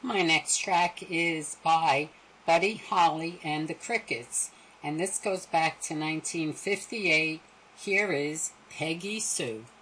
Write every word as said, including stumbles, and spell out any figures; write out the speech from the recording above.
My next track is by Buddy Holly and the Crickets, and this goes back to nineteen fifty-eight. Here is Peggy Sue.